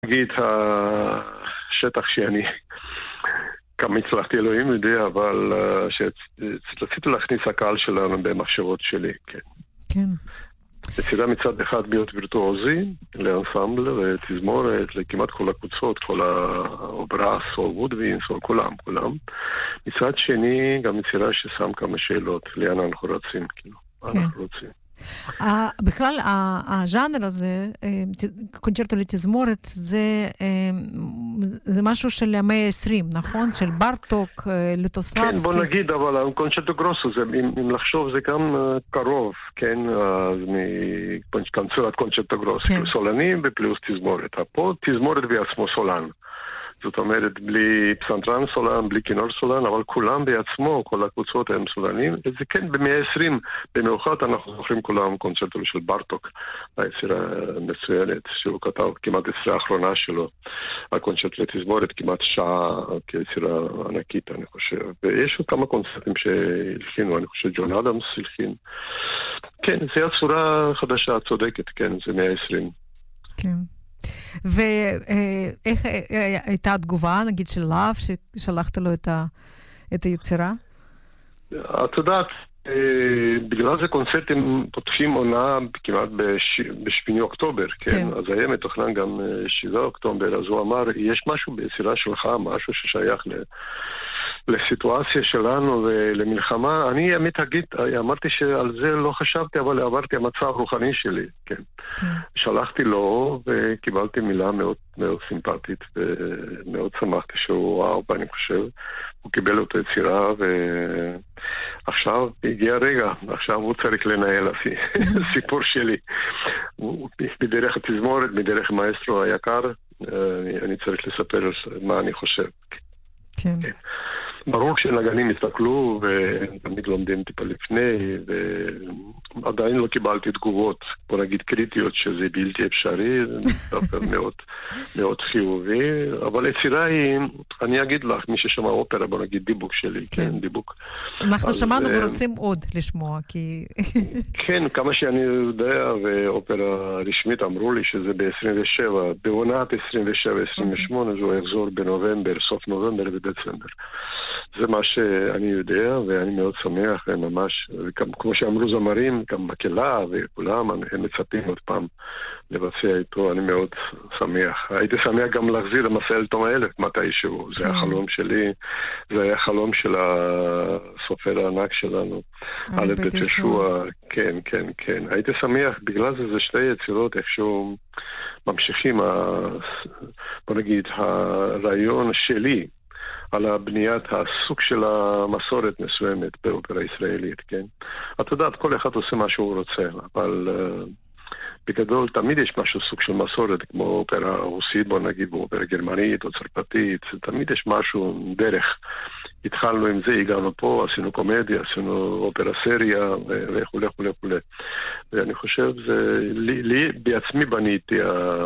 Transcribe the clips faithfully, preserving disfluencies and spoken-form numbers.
נגיד השטח שאני כמה הצלחתי אלוהים יודע, אבל שרציתי להכניס הקהל שלנו במחשבות שלי, כן. כן. יצירה מצד אחד להיות וירטואוזי, לאנסמבל, לתזמורת, לכמעט כל הקבוצות, כל האוברס, או וודווינס, או כולם, כולם. מצד שני, גם יצירה ששם כמה שאלות, לאן אנחנו רצים, כאילו, כן. אנחנו רוצים. בכלל, הז'אנר הזה, קונצ'רטו לתזמורת, זה משהו של המאה ה-עשרים, נכון? של ברטוק, לוטוסלבסקי. כן, בוא נגיד, אבל קונצ'רטו גרוסו, אם לחשוב, זה גם קרוב, כן? מקונצ'רטו קונצ'רטו גרוסו, סולנים ופלוס תזמורת. פה תזמורת בעצמו סולן. זאת אומרת, בלי פסנתרן סולן, בלי כינור סולן, אבל כולם בעצמו, כל הקבוצות הם סולנים. וזה כן, במאה ה-עשרים, במיוחד אנחנו זוכרים כולם קונצ'רטו של ברטוק, היצירה מצוינת, שהוא כתב כמעט יצירה האחרונה שלו, הקונצ'רטו לתזמורת, כמעט שעה כיצירה ענקית, אני חושב. ויש עוד כמה קונצרטים שהלחינו, אני חושב ג'ון אדמס הלחין. כן, זו הצורה חדשה, צודקת, כן, זה מאה ה-עשרים. כן. ואיך הייתה התגובה, נגיד, של להב, ששלחת לו את היצירה? את יודעת, בגלל זה קונצרטים פותחים עונה כמעט בשמיני אוקטובר, כן? אז היה מתוכנן גם שבעה אוקטובר, אז הוא אמר, יש משהו ביצירה שלך, משהו ששייך ל... לסיטואציה שלנו ולמלחמה. אני אמת אגיד, אמרתי שעל זה לא חשבתי, אבל עברתי המצב הרוחני שלי, כן. שלחתי לו וקיבלתי מילה מאוד מאוד סימפטית ומאוד שמחתי שהוא וואו, ואני חושב, הוא קיבל אותו יצירה ועכשיו הגיע הרגע, עכשיו הוא צריך לנהל הסיפור שלי. בדרך התזמורת, בדרך מאסטרו היקר, אני צריך לספר מה אני חושב. כן. ברור שנגנים הסתכלו ותמיד לומדים טיפה לפני ועדיין לא קיבלתי תגובות, בוא נגיד קריטיות שזה בלתי אפשרי, דווקא מאוד, מאוד חיובי, אבל יצירה היא, אני אגיד לך, מי ששמע אופרה, בוא נגיד דיבוק שלי, כן, כן דיבוק. אנחנו שמענו ורוצים עוד לשמוע, כי... כן, כמה שאני יודע, ואופרה רשמית אמרו לי שזה ב-עשרים ושבע, בעונת עשרים ושבע עשרים ושמונה, זה יחזור בנובמבר, סוף נובמבר ודצמבר. זה מה שאני יודע, ואני מאוד שמח, וממש, כמו שאמרו זמרים, גם מקהלה וכולם, הם מצפים עוד פעם לבצע איתו, אני מאוד שמח. הייתי שמח גם להחזיר למסע אל תום האלף מתישהו, זה החלום שלי, זה היה חלום של הסופר הענק שלנו, א' בית ישוע, כן, כן, כן. הייתי שמח, בגלל זה זה שתי יצירות, איכשהו ממשיכים, בוא נגיד, הרעיון שלי, על הבניית הסוג של המסורת מסוימת באופרה ישראלית, כן? את יודעת, כל אחד עושה מה שהוא רוצה, אבל uh, בגדול תמיד יש משהו סוג של מסורת, כמו אופרה רוסית, בוא נגיד, אופרה גרמנית או צרפתית, תמיד יש משהו דרך. התחלנו עם זה, הגענו פה, עשינו קומדיה, עשינו אופרה סריה, וכו' וכו' וכו'. ואני חושב, זה, לי, לי בעצמי בניתי ה...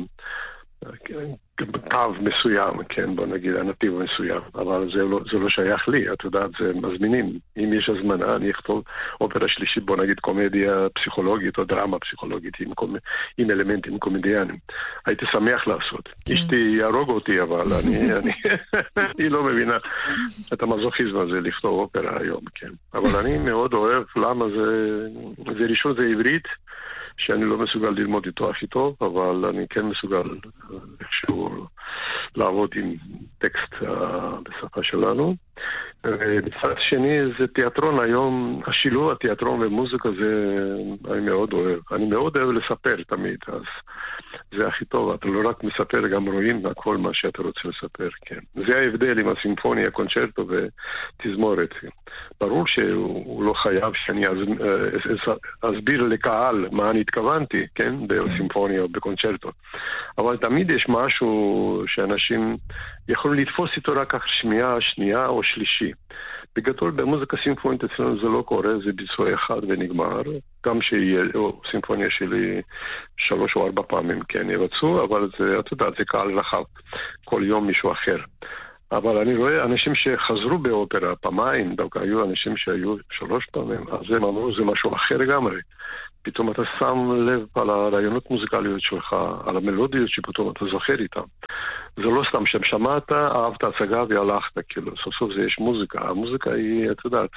קו מסוים, כן, בוא נגיד, הנתיב מסוים, אבל זה לא, זה לא שייך לי, את יודעת, זה מזמינים. אם יש הזמנה, אני אכתוב אופרה שלישית, בוא נגיד, קומדיה פסיכולוגית או דרמה פסיכולוגית עם, קומ... עם אלמנטים קומדיאנים. הייתי שמח לעשות. כן. אשתי ירוג אותי, אבל אני, אני, היא לא מבינה את המזוכיזם הזה לכתוב אופרה היום, כן. אבל אני מאוד אוהב, למה זה, זה ראשון, זה עברית, שאני לא מסוגל ללמוד איתו הכי טוב, אבל אני כן מסוגל איכשהו לעבוד עם טקסט uh, בשפה שלנו. ובצד שני זה תיאטרון היום, השילוב התיאטרון ומוזיקה זה אני מאוד אוהב. אני מאוד אוהב לספר תמיד, אז זה הכי טוב. אתה לא רק מספר, גם רואים הכל מה שאתה רוצה לספר, כן. זה ההבדל עם הסימפוניה, קונצ'רטו ותזמורת. ברור שהוא לא חייב שאני אסביר לקהל מה אני התכוונתי, כן, בסימפוניה או בקונצ'רטו. אבל תמיד יש משהו שאנשים יכולים לתפוס איתו רק שמיעה, שנייה או שלישי. בגדול, במוזיקה סימפונית אצלנו זה לא קורה, זה ביצוע אחד ונגמר. גם שיהיה, או סימפוניה שלי שלוש או ארבע פעמים כן יבצעו, אבל זה, אתה יודע, זה קהל רחב. כל יום מישהו אחר. אבל אני רואה אנשים שחזרו באופרה פעמיים, דווקא היו אנשים שהיו שלוש פעמים, אז הם אמרו, זה משהו אחר לגמרי. פתאום אתה שם לב על הרעיונות מוזיקליות שלך, על המלודיות שפתאום אתה זוכר איתם. זה לא סתם שם שמעת, אהבת הצגה והלכת, כאילו, סוף סוף זה יש מוזיקה. המוזיקה היא, את יודעת,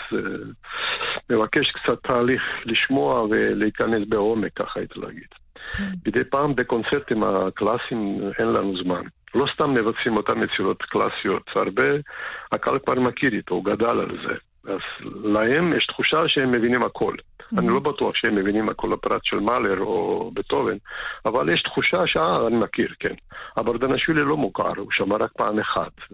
מבקש קצת תהליך לשמוע ולהיכנס בעומק, ככה הייתי להגיד. מדי פעם בקונצרטים הקלאסיים אין לנו זמן. לא סתם מבצעים אותם יצירות קלאסיות, הרבה, הקהל כבר מכיר איתו, הוא גדל על זה. אז להם יש תחושה שהם מבינים הכל. Mm-hmm. אני לא בטוח שהם מבינים הכל הפרט של מאלר או בטהובן, אבל יש תחושה שאה, אני מכיר, כן. אברדנאשוילי לא מוכר, הוא שמע רק פעם אחת. ו...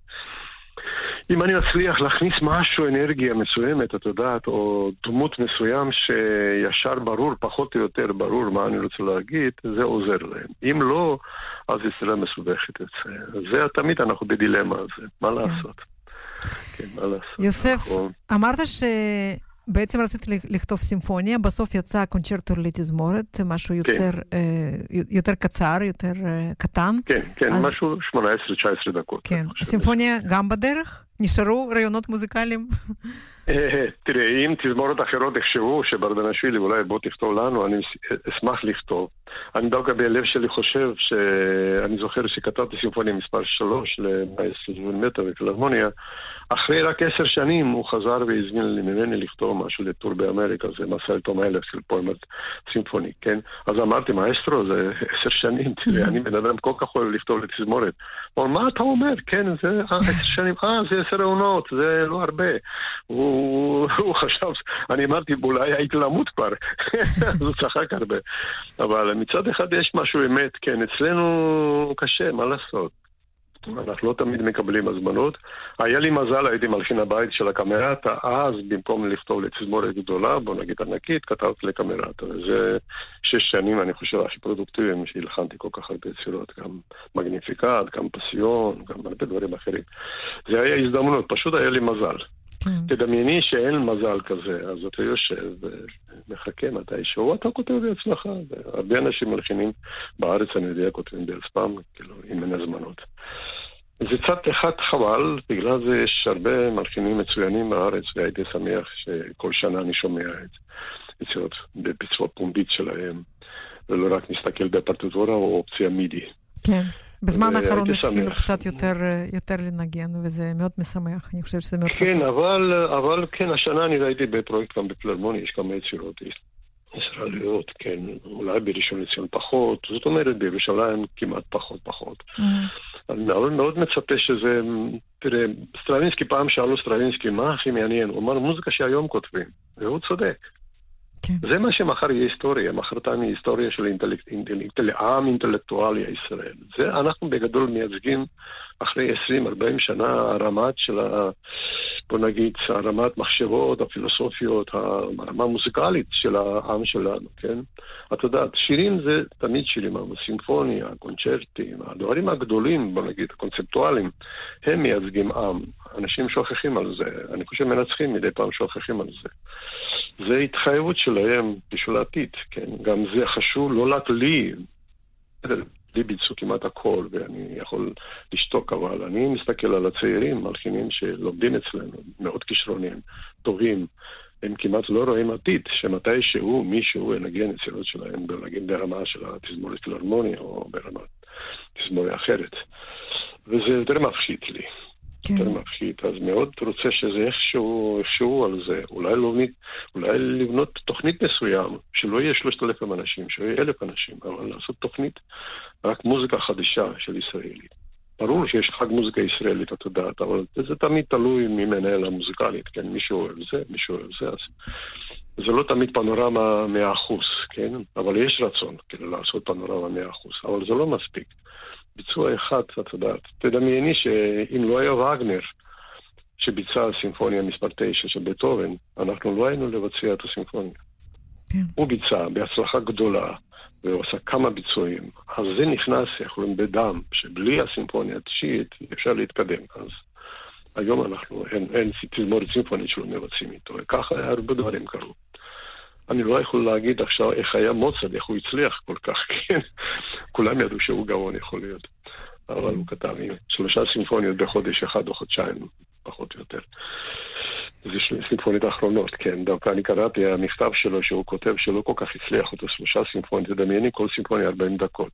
אם אני מצליח להכניס משהו, אנרגיה מסוימת, את יודעת, או דמות מסוים שישר ברור, פחות או יותר ברור מה אני רוצה להגיד, זה עוזר להם. אם לא, אז ישראל מסובכת את זה. זה תמיד אנחנו בדילמה הזה, מה כן. לעשות? כן, מה לעשות? יוסף, אנחנו... אמרת שבעצם רצית לכתוב סימפוניה, בסוף יצא קונצ'רטו לתזמורת, משהו יוצר, כן. אה, יותר קצר, יותר אה, קטן. כן, כן, אז... משהו שמונה עשרה תשע עשרה דקות. כן, הסימפוניה גם בדרך? נשארו רעיונות מוזיקליים? תראה, אם תזמורת אחרות איכשהו, שברדנאשוילי אולי בוא תכתוב לנו, אני אשמח לכתוב. אני דווקא בלב שלי חושב שאני זוכר שכתבתי סימפוניה מספר שלוש ל-מאה מטר בפילהרמוניה, אחרי רק עשר שנים הוא חזר והזמין לי ממני לכתוב משהו לטור באמריקה, זה מסע אל תום האלף של פואמת סימפוני, כן? אז אמרתי, מאסטרו, זה עשר שנים, תראה, אני בן אדם כל כך אוהב לכתוב לתזמורת. אבל מה אתה אומר? כן, זה עשר שנים, אה, זה עשר עונות, זה לא הרבה. הוא, הוא חשב, אני אמרתי, אולי הייתי למות כבר, אז הוא צחק הרבה. אבל מצד אחד יש משהו אמת, כן, אצלנו קשה, מה לעשות? אנחנו לא תמיד מקבלים הזמנות. היה לי מזל, הייתי מלחין הבית של הקמרטה, אז במקום לכתוב לתזמורת גדולה, בוא נגיד ענקית, כתבתי לקמרטה. וזה שש שנים, אני חושב, הכי פרודוקטיביים שהלחנתי כל כך הרבה יצירות, גם מגניפיקט, גם פסיון, גם הרבה דברים אחרים. זה היה הזדמנות, פשוט היה לי מזל. תדמייני שאין מזל כזה, אז אתה יושב ומחכה מתישהו, אתה כותב בעצמך. הרבה אנשים מלחינים בארץ, אני יודע, כותבים בעצמם, כאילו, אם אין הזמנות. זה צד אחד חבל, בגלל זה יש הרבה מלחינים מצוינים בארץ, והייתי שמח שכל שנה אני שומע את יצירות בביצוע פומבית שלהם, ולא רק מסתכל בפרטיטורה או אופציה מידי. כן. בזמן האחרון התחילו קצת יותר, יותר לנגן, וזה מאוד משמח. אני חושב שזה מאוד כן, חשוב. אבל, אבל כן, השנה אני ראיתי בפרויקט גם בפילהרמוניה, יש כמה יצירות ישראליות, כן, אולי בראשון לציון פחות, זאת אומרת, בירושלים כמעט פחות פחות. Mm-hmm. אני מאוד, מאוד מצפה שזה, תראה, סטרווינסקי, פעם שאלו סטרווינסקי, מה הכי מעניין? הוא אמר, מוזיקה שהיום כותבים, והוא צודק. כן. זה מה שמחר יהיה היסטוריה, מחרתיים היא היסטוריה של אינטלקט, אינטל, עם אינטלקטואלי הישראל. זה אנחנו בגדול מייצגים אחרי עשרים ארבעים שנה הרמת של ה... בוא נגיד, הרמת מחשבות, הפילוסופיות, הרמה המוזיקלית של העם שלנו, כן? אתה יודעת, שירים זה תמיד שירים, הסימפוניה, הקונצ'רטים, הדברים הגדולים, בוא נגיד, הקונספטואליים, הם מייצגים עם. אנשים שוכחים על זה, אני חושב מנצחים מדי פעם שוכחים על זה. זה התחייבות שלהם בשביל העתיד, כן? גם זה חשוב לא רק לי, לי ביצעו כמעט הכל, ואני יכול לשתוק, אבל אני מסתכל על הצעירים, מלחינים שלומדים אצלנו, מאוד כישרונים, טובים, הם כמעט לא רואים עתיד, שמתי שהוא, מישהו ינגן יצירות שלהם, נגיד ברמה של התזמורת פילהרמוניה, או ברמה תזמורת אחרת. וזה יותר מפחיד לי. יותר מפחיד, אז מאוד רוצה שזה איכשהו, איכשהו על זה, אולי לבנות, אולי לבנות תוכנית מסוים, שלא יהיה שלושת אלפים אנשים, שיהיה אלף אנשים, אבל לעשות תוכנית רק מוזיקה חדשה של ישראלית. ברור שיש חג מוזיקה ישראלית, את יודעת, אבל זה תמיד תלוי ממנהל המוזיקלית, כן, מישהו אוהב זה, מישהו אוהב זה, אז זה לא תמיד פנורמה מאה אחוז, כן, אבל יש רצון, כאילו, לעשות פנורמה מאה אחוז, אבל זה לא מספיק. ביצוע אחד, את יודעת. תדמייני שאם לא היה וגנר שביצע סימפוניה מספר תשע של בטהובן, אנחנו לא היינו לבצע את הסימפוניה. כן. הוא ביצע בהצלחה גדולה, והוא עשה כמה ביצועים. אז זה נכנס, יכולים בדם, שבלי הסימפוניה התשיעית אפשר להתקדם. אז היום אנחנו, אין, אין תזמורת סימפונית שלא מבצעים איתו. וככה הרבה דברים קרו. אני לא יכול להגיד עכשיו איך היה מוצרט, איך הוא הצליח כל כך, כן? כולם ידעו שהוא גאון יכול להיות. אבל הוא כתב עם שלושה סימפוניות בחודש אחד או חודשיים, פחות או יותר. זה סימפונית האחרונות, כן. דווקא אני קראתי המכתב שלו שהוא כותב שלא כל כך הצליח אותו שלושה סימפונית, תדמייני כל סימפוניה ארבעים דקות.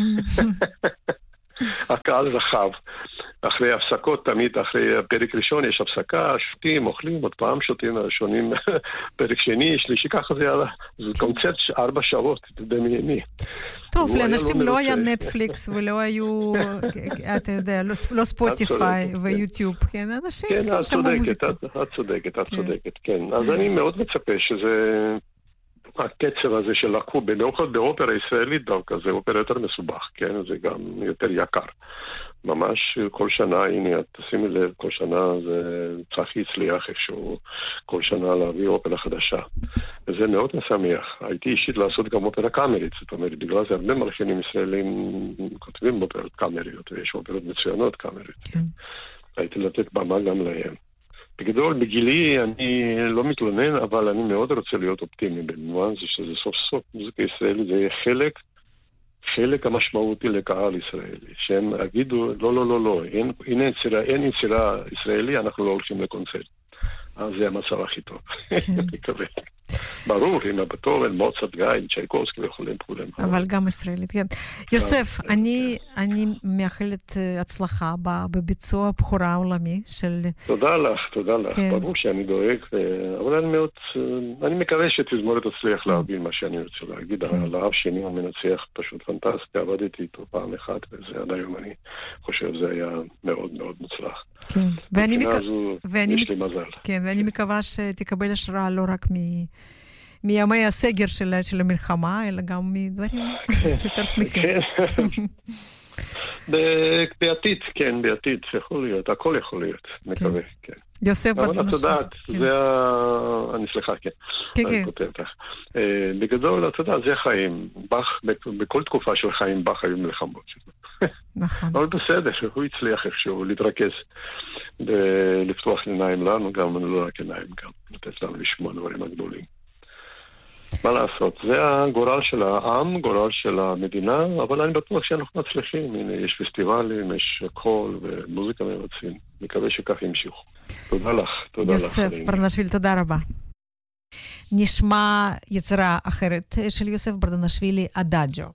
הקהל רחב. אחרי הפסקות, תמיד אחרי פרק ראשון יש הפסקה, שותים, אוכלים, עוד פעם שותים, שונים פרק שני, שלישי, ככה זה היה, זה קונצרט ארבע שעות, תדמייני. טוב, לאנשים לא היה נטפליקס ולא היו, אתה יודע, לא ספוטיפיי ויוטיוב, כן, אנשים שמעו מוזיקה. את צודקת, את צודקת, כן. אז אני מאוד מצפה שזה, הקצב הזה של לקחו, במיוחד באופרה ישראלית דווקא, זה אופרה יותר מסובך, כן, זה גם יותר יקר. ממש כל שנה, הנה, תשימי לב, כל שנה זה צחי הצליח איפשהו, כל שנה להביא אופרה חדשה. וזה מאוד משמח. הייתי אישית לעשות גם אופרה קאמרית, זאת אומרת, בגלל זה הרבה מלחינים ישראלים כותבים אופרות קאמריות, ויש אופרות מצוינות קאמרית. כן. הייתי לתת במה גם להם. בגדול, בגילי אני לא מתלונן, אבל אני מאוד רוצה להיות אופטימי במובן זה שזה סוף סוף מוזיקה ישראלית, זה יהיה חלק חלק המשמעותי לקהל ישראלי, שהם יגידו, לא, לא, לא, לא, אין, אין, יצירה, אין יצירה ישראלי, אנחנו לא הולכים לקונצרט. אז זה המצב הכי טוב. אני מקווה. ברור, הנה בטורן, מוצרט, גאי, צ'ייקובסקי וכולם כולם. אבל גם ישראלית, כן. יוסף, אני מאחלת הצלחה בביצוע הבכורה העולמי של... תודה לך, תודה לך. ברור שאני דואג, אבל אני מאוד... אני מקווה שתזמורת תצליח להבין מה שאני רוצה להגיד. על האב שני המנצח פשוט פנטסטי, עבדתי איתו פעם אחת, וזה עד היום אני חושב שזה היה מאוד מאוד מוצלח. כן, ואני... יש לי מזל. כן, ואני מקווה שתקבל השראה לא רק מימי הסגר של המלחמה, אלא גם מדברים יותר שמחים. בעתיד, כן, בעתיד, יכול להיות, הכל יכול להיות, מקווה, כן. יוסף ברדנשווילי. אבל את יודעת, זה ה... אני סליחה, כן. כן, כן. אני כותב לך. בגדול, את יודעת, זה החיים. בכל תקופה של חיים, בח היו מלחמות שלו. נכון. אבל בסדר, הוא הצליח איפשהו להתרכז ולפתוח עיניים לנו, גם לא רק עיניים, גם לתת לנו לשמוע דברים הגדולים. מה לעשות? זה הגורל של העם, גורל של המדינה, אבל אני בטוח שאנחנו מצליחים. הנה, יש פסטיבלים, יש קול ומוזיקה מבצעים. מקווה שכך ימשיכו. תודה לך, תודה לך. יוסף ברדנשווילי, תודה רבה. נשמע יצירה אחרת של יוסף ברדנשווילי, אדאג'ו.